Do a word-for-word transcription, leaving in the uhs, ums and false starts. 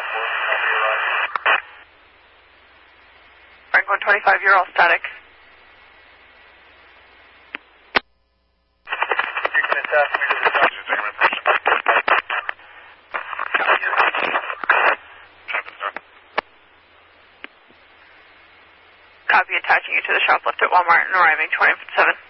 Frank one twenty-five, you're all static. You can attach me to the top. Copy, attaching you to the shop left at Walmart and arriving twenty seven.